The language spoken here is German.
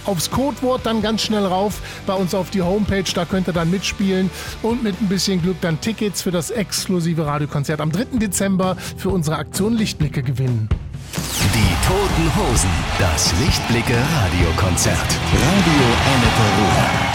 aufs Codewort dann ganz schnell rauf bei uns auf die Homepage. Da könnt ihr dann mitspielen und mit ein bisschen Glück dann Tickets für das exklusive Radiokonzert am 3. Dezember für unsere Aktion Lichtblicke gewinnen. Die Toten Hosen, das Lichtblicke Radiokonzert. Radio Ennepe Ruhr.